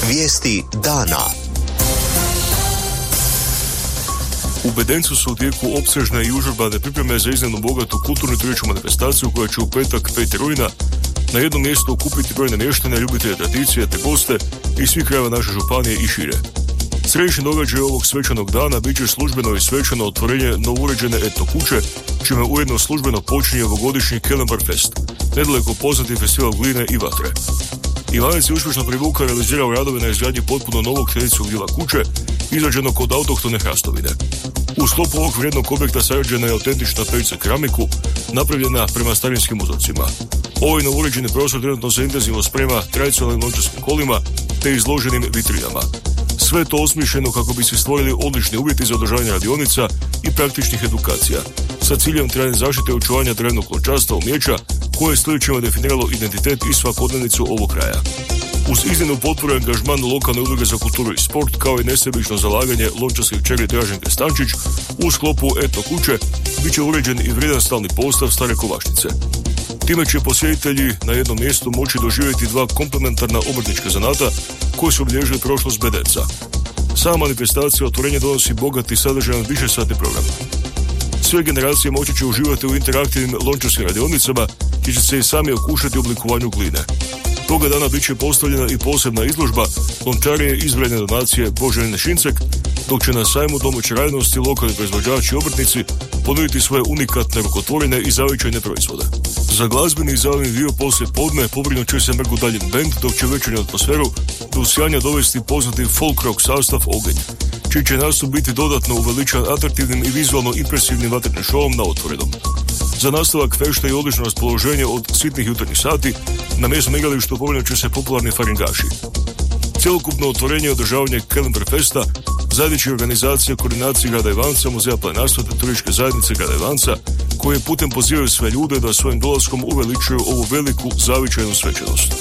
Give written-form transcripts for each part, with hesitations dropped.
Vijesti dana. U Bedencu su u tijeku opsežne i užurbane pripreme za iznimno bogatu kulturnu i turističku manifestaciju koja će u petak 5. rujna na jednom mjestu okupiti brojne mještane, ljubitelje tradicije te goste iz svih krajeva naše županije i šire. Središnji događaj ovog svečanog dana bit će službeno i svečano otvorenje novouređene etno kuće, čime ujedno službeno počinje ovogodišnji Kellenberg-fest, nedaleko poznati festival gline i vatre. Ivanec je uspješno privukao i realizirao radove na izgradnji potpuno novog tradicijskog dijela kuće, izrađenog od autohtone hrastovine. U sklopu ovog vrijednog objekta sagrađena je autentična perica keramiku, napravljena prema starinskim uzorcima. Ovaj novouređeni prostor trenutno se intenzivno sprema tradicionalnim lončarskim kolima te izloženim vitrinama. Sve to osmišljeno kako bi se stvorili odlični uvjeti za održavanje radionica i praktičnih edukacija, sa ciljem trajne zaštite i očuvanja drevnog lončarstva umijeća, koje je stoljećima definiralo identitet i svakodnevnicu ovog kraja. Uz iznimnu potporu i angažman lokalne udruge za kulturu i sport, kao i nesebično zalaganje lončarske kćeri Draženke Stančić, u sklopu etno kuće bit će uređen i vrijedan stalni postav Stare Kovačnice. Time će posjetitelji na jednom mjestu moći doživjeti dva komplementarna obrtnička zanata koji su obilježili prošlost Bedenca. Sama manifestacija otvorenja donosi bogati sadržajan višesatni program. Sve generacije moći će uživati u interaktivnim lončarskim radionicama gdje će se i sami okušati u oblikovanju gline. Toga dana bit će postavljena i posebna izložba lončarije izbrojene donacije Božanine Šincek, dok će na sajmu domaće radinosti lokalni proizvođači i obrtnici ponuditi svoje unikatne rukotvorine i zavičajne proizvode. Za glazbeni i zabavni dio poslije podne pobrinut će se Mrgu Daljin band, dok će večernju atmosferu do sjanja dovesti poznati folk rock sastav Ogenj, čiji će nastup biti dodatno uveličan atraktivnim i vizualno impresivnim vatrenim šovom na otvorenom. Za nastavak fešta i odlično raspoloženje od sitnih jutarnjih sati na mjesnom igralištu pobrinut će se popularni faringaši. Cjelokupno otvorenje i održavanje Kellenberg-festa zajednička organizacija koordinacije grada Ivanca, muzeja planinarstva te turističke zajednice grada Ivanca, koje putem pozivaju sve ljude da svojim dolaskom uveličuju ovu veliku zavičajnu svečanost.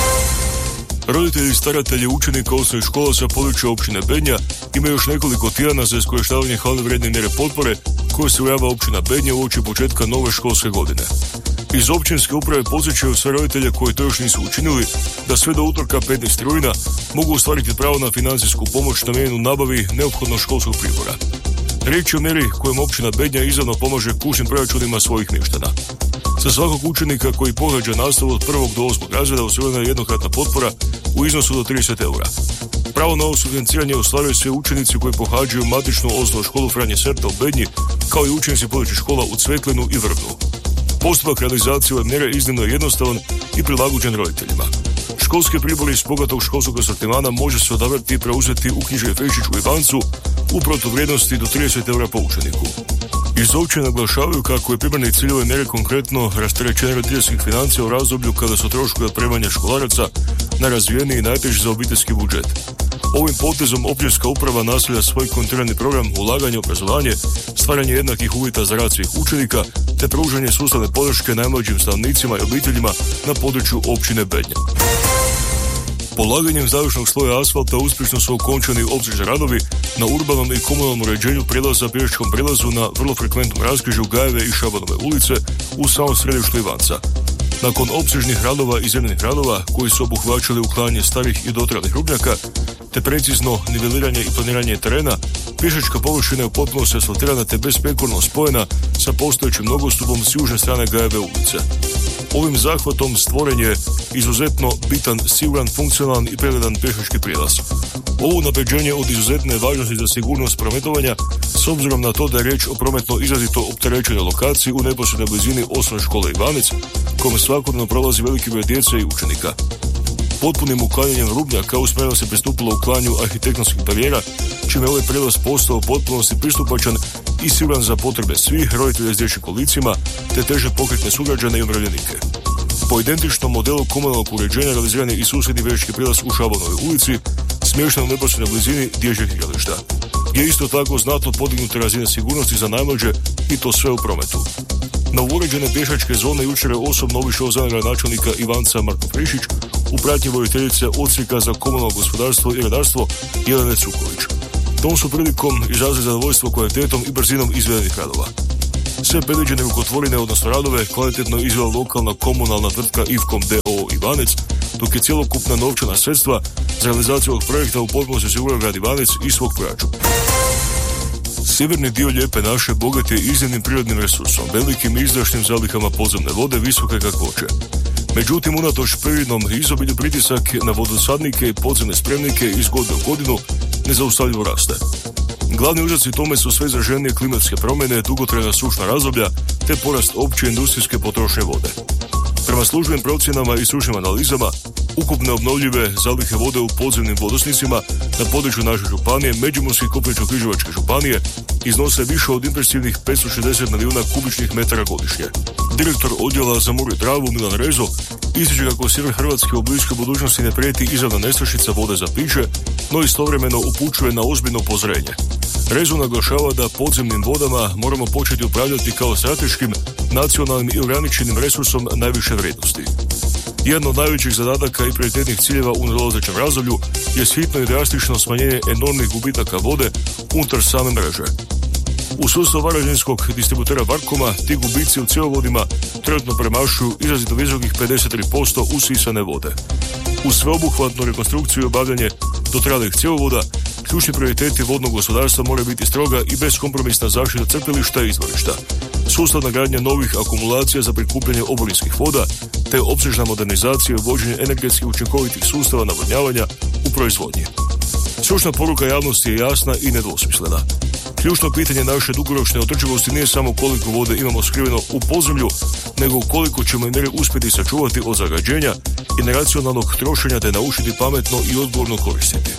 Roditelji i staratelji učenika osnovnih škola sa područja općine Bednja imaju još nekoliko tjedana za iskorištavanje hvale vrijedne mjere potpore koje se ujava općina Bednja uoči početka nove školske godine. Iz općinske uprave podsjećaju sve roditelje koji to još nisu učinili da sve do utorka 15. rujna mogu ostvariti pravo na financijsku pomoć namijenjenu nabavi neophodnog školskog pribora. Riječ je o mjeri kojom općina Bednja izravno pomaže kućnim proračunima svojih mještana. Za svakog učenika koji pohađa nastavu od 1. do 8. razreda osigurana je jednokratna potpora u iznosu do 30 eura. Pravo na ovo sufinanciranje ostvaruju svi učenici koji pohađaju matičnu osnovnu školu Franje Serta u Bednji, kao i učenici područnih škola u Cveklinu i Vrbnu. Postupak realizacije ove mjere iznimno je jednostavan i prilagođen roditeljima. Školski pribor iz bogatog školskog asortimana može se odabrati i preuzeti u knjižari Fešić u Ivancu u protuvrijednosti do 30 eura po učeniku. Iz općine naglašavaju kako je primarni cilj ove mjere konkretno rasterećenje roditeljskih financija u razdoblju kada su troškovi otpremanja školaraca najrazvijeniji i najteži za obiteljski budžet. Ovim potezom općinska uprava nastavlja svoj kontinuirani program ulaganja u obrazovanje, stvaranje jednakih uvjeta za rad svih učenika te pružanje sustavne podrške najmlađim stanovnicima i obiteljima na području općine Bednja. Polaganjem završnog sloja asfalta uspješno su okončani opsežni radovi na urbanom i komunalnom uređenju prijelaza pješačkom prijelazu na vrlo frekventnom raskrižju Gajeve i Šabanove ulice u samom središtu Ivanca. Nakon opsežnih radova i zemljenih radova koji su obuhvaćali uklanjanje starih i dotrjalih rubnjaka te precizno niveliranje i planiranje terena, pješačka površina je u potpunosti asfaltirana te besprijekorno spojena sa postojećim nogostupom s južne strane Gajeve ulice. Ovim zahvatom stvoren je izuzetno bitan, siguran, funkcionalan i pregledan pješački prijelaz. Ovo unapređenje od izuzetne važnosti za sigurnost prometovanja s obzirom na to da je riječ o prometno izrazito opterećenoj lokaciji u neposrednoj blizini osnovne škole Ivanec, kome svakodnevno prolazi veliki broj djece i učenika. Potpunim uklanjanjem rubnjaka usmjereno se pristupilo uklanju arhitektonskih barijera, čime je ovaj prijelaz postao u potpunosti pristupačan i siguran za potrebe svih roditelja s dječjim kolicima te teže pokretne sugrađane i umirovljenike. Po identičnom modelu komunalnog uređenja realiziran je i susjedni pješački prijelaz u Šabanovoj ulici, smješten u neposrednoj blizini dječjeg igrališta, gdje je isto tako znatno podignuta razina sigurnosti za najmlađe i to sve u prometu. Novouređene pješačke zone jučer je osobno obišao zamjenik načelnika Ivanca Marko Frišić u pratnji voditeljice Odsjeka za komunalno gospodarstvo i redarstvo Jelene Cuković. Tom su prilikom izrazili zadovoljstvo kvalitetom i brzinom izvedenih radova. Sve predviđene rukotvorine, odnosno radove, kvalitetno izvela lokalna komunalna tvrtka Ivkom D.O. Ivanec dok je cjelokupna novčana sredstva za realizaciju ovog projekta u potpunosti osigurao grad Ivanec iz svog proračuna. Sjeverni dio Lijepe naše bogat je iznimnim prirodnim resursom, velikim izdašnim zalihama podzemne vode visoke kakvoće. Međutim, unatoč prirodnom izobilju pritisak na vodosadnike i podzemne spremnike iz godine u godinu nezaustavljivo raste. Glavni uzroci tome su sve izraženije klimatske promjene, dugotrajna sušna razdoblja te porast opće industrijske potrošnje vode. Prema službenim procjenama i stručnim analizama, ukupne obnovljive zalihe vode u podzemnim vodosnicima na području naše županije, Međimurske i Koprivničko-križevačke županije, iznose više od impresivnih 560 milijuna kubičnih metara godišnje. Direktor odjela za more i travu Milan Rezo ističe kako sjever Hrvatske u bliskoj budućnosti ne prijeti izravna nestašica vode za piće, no istovremeno upućuje na ozbiljno upozorenje. Rezo naglašava da podzemnim vodama moramo početi upravljati kao strateškim, nacionalnim i ograničenim resursom najviše vrijednosti. Jedan od najvećih zadataka i prioritetnih ciljeva u nadolazećem razdoblju je hitno i drastično smanjenje enormnih gubitaka vode unutar same mreže. U sustavu varaždinskog distributera Varkoma ti gubici u cjevovodima trenutno premašuju izrazito visokih 53% usisane vode. Uz sveobuhvatnu rekonstrukciju i obavljanje dotrajalih cjevovoda, ključni prioriteti vodnog gospodarstva moraju biti stroga i beskompromisna zaštita crpilišta i izvorišta, sustavna gradnja novih akumulacija za prikupljanje oborinskih voda, te opsežna modernizacija i uvođenje energetski učinkovitih sustava navodnjavanja u proizvodnji. Stručna poruka javnosti je jasna i nedvosmislena. Ključno pitanje naše dugoročne održivosti nije samo koliko vode imamo skriveno u podzemlju, nego koliko ćemo energiju uspjeti sačuvati od zagađenja i neracionalnog trošenja te naučiti pametno i odgovorno koristiti.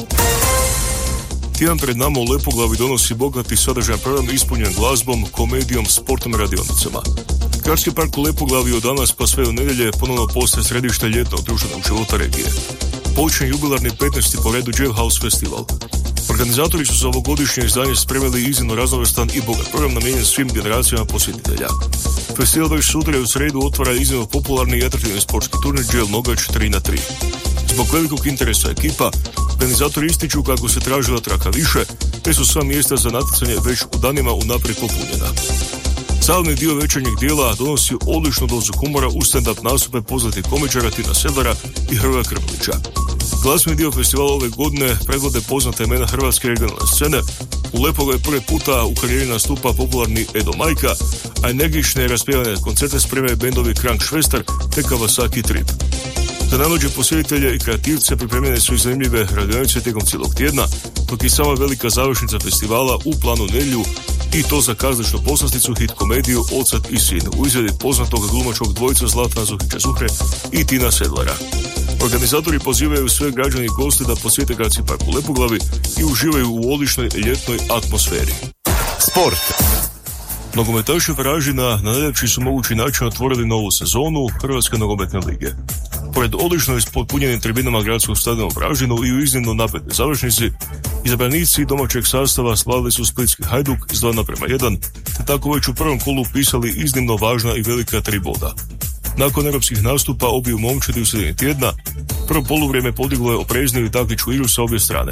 Tjedan pred nama u Lepoglavi donosi bogati sadržajan program ispunjen glazbom, komedijom, sportom i radionicama. Gradski park u Lepoglavi od danas pa sve do nedjelje ponovno postaje središte ljetnog društvenog života regije. Počinje jubilarni 15. po redu Jazz House Festival. Organizatori su za ovogodišnje izdanje spremili iznimno raznovrstan i bogat program namijenjen svim generacijama posjetitelja. Festival već sutra i u srijedu otvara iznimno popularni i atraktivni sportski turnir Džel Nogač 3x3. Zbog velikog interesa ekipa, organizatori ističu kako se tražila traka više, te su sva mjesta za natjecanje već u danima unaprijed popunjena. Savni dio večernjeg dijela donosi odličnu dozu humora u stand-up nastupe poznatih komičara Tina Sedlara i Hrvoja Krmlića. Glazbeni dio festivala ove godine predvode poznate imena hrvatske regionalne scene. U Lepoglavi prvi puta u karijeri nastupa popularni Edo Majka, a energične i raspjevane koncerte spremaju bendovi Krank Švestar te Kawasaki Trip. Za najmlađe posjetitelje i kreativce pripremljene su i zanimljive radionice tijekom cijelog tjedna, dok i sama velika završnica festivala u planu nedjelju, i to za kazališnu poslasticu hit komediju Ocat i sin u izvedbi poznatog glumačkog dvojica Zlatana Zuhića-Zuhre i Tina Sedlara. Organizatori pozivaju sve građani i goste da posjete Gradski park u Lepoglavi i uživaju u odličnoj ljetnoj atmosferi. Sport. Nogometaši Varaždina na najljepši su mogući način otvorili novu sezonu Hrvatske nogometne lige. Pored odlično ispotpunjenim tribinama gradskog stadiona u Varaždinu i u iznimno napetnoj završnici, izabranici domaćeg sastava slavili su splitski Hajduk s 2:1, te tako već u prvom kolu upisali iznimno važna i velika 3 boda. Nakon europskih nastupa obiju momčadi u sredini tjedna, prvo poluvrijeme podiglo je oprezniju i taktičku igru sa obje strane.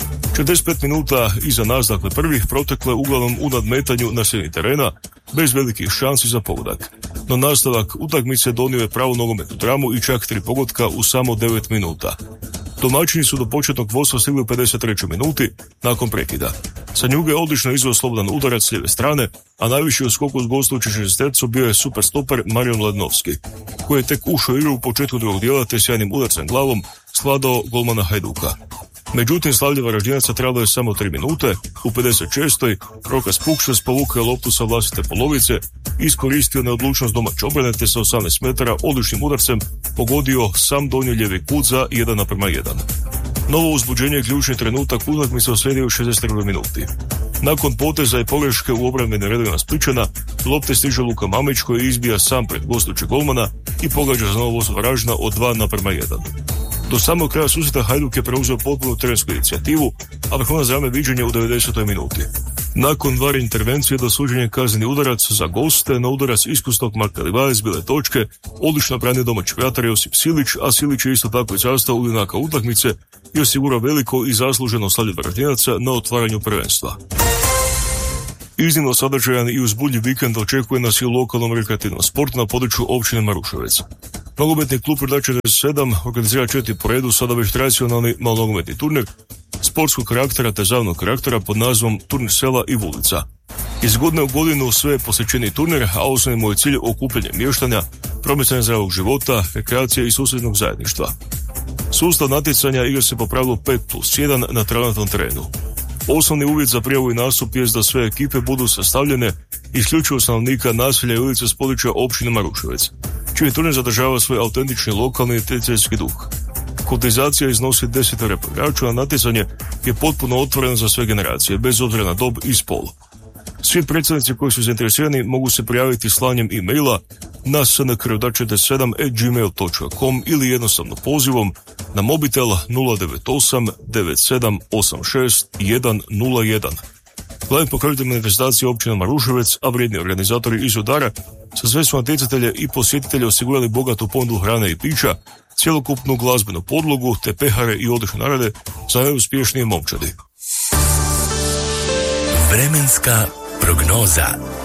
45 minuta iza nas, dakle prvih, protekle uglavnom u nadmetanju na sredini terena, bez velikih šansi za pogodak. No nastavak utakmice donio je pravu nogometnu dramu i čak 3 pogotka u samo 9 minuta. Domaćini su do početnog vodstva stigli u 53. minuti nakon prekida. Sa Njuge je odlično izveo slobodan udarac s lijeve strane, a najviši u skoku s gostujući 60 bio je super stoper Marijan Mladnovski, koji je tek ušao u igru u početku drugog dijela te sjajnim udarcem glavom svladao golmana Hajduka. Međutim, slavlje Varaždinaca trebalo je samo 3 minute. U 56. Rokas Pukšas povukao loptu sa vlastite polovice i iskoristio neodlučnost domaće obrane te sa 18 metara odličnim udarcem pogodio sam donji lijevi kut za 1:1. Novo uzbuđenje je ključni trenutak utakmice uslijedio u 62. minuti. Nakon poteza i pogreške u obrambenim redovima Splićana, lopte stiže Luka Mamić koji izbija sam pred gostujućeg golmana i pogađa za novo vodstvo Varaždina od 2:1. Do samog kraja susreta Hajduk je preuzeo potpunu terensku inicijativu, a vrhunac drame viđenje u 90. minuti. Nakon VAR intervencije dosuđen kazneni udarac za goste, na udarac iskusnog Marka Livaja s bile točke, odlično branio domaći vratar Josip Silić, a Silić je isto tako i sastao u junaka utakmice i osigurao veliko i zasluženo slavlje Varaždinaca na otvaranju prvenstva. Iznimno sadržajan i uzbudljiv vikend očekuje nas i u lokalnom rekreativnom sportu na području općine Maruševec. Nogometni klub Rudar 47 organizira 4. po redu sada već tradicionalni malonogometni turnir sportskog karaktera te zabavnog karaktera pod nazivom Turnir sela i ulica. Iz godine u godinu sve je posvećeni turnir, a osnovni mu je cilj okupljanje mještanja, promicanje zdravog života, rekreacije i susjednog zajedništva. Sustav natjecanja igra se po pravilu 5+1 na travnatom terenu. Osnovni uvjet za prijavu i nastup je da sve ekipe budu sastavljene isključivo stanovnika naselja i ulice s područja općine Maruševec, čiji turnir zadržava svoj autentični lokalni identitetski duh. Kotizacija iznosi 10 igrača, a natjecanje je potpuno otvoreno za sve generacije, bez obzira na dob i spol. Svi predstavnici koji su zainteresirani mogu se prijaviti slanjem e-maila na snkr.47@gmail.com ili jednostavno pozivom na mobitel 098 9786 101. Glavni pokrovitelj manifestacije općina Maruševec, a vrijedni organizatori iz Rudara, sa sve su natjecatelje i posjetitelje osigurali bogatu ponudu hrane i pića, cjelokupnu glazbenu podlogu te pehare i odlične narade za najuspješnije momčadi. Vremenska prognoza.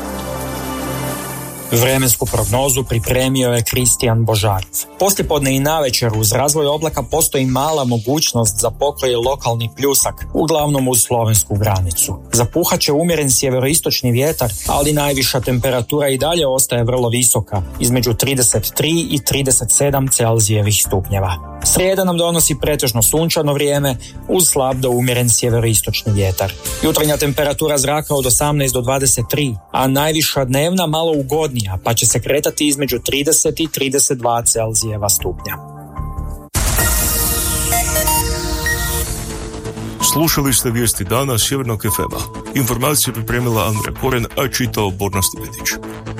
Vremensku prognozu pripremio je Kristijan Božarac. Poslijepodne i navečer uz razvoj oblaka postoji mala mogućnost za pokoji lokalni pljusak, uglavnom uz slovensku granicu. Zapuhat će umjeren sjeveroistočni vjetar, ali najviša temperatura i dalje ostaje vrlo visoka, između 33 i 37 Celzijevih stupnjeva. Srijeda nam donosi pretežno sunčano vrijeme uz slab do umjeren sjeveroistočni vjetar. Jutarnja temperatura zraka od 18 do 23, a najviša dnevna malo ugodnija, pa će se kretati između 30 i 32 Celzijeva stupnja. Slušali ste vijesti dana Sjevernog FM-a. Informacije pripremila Andrija Koren, a čitao Borna Stipetić.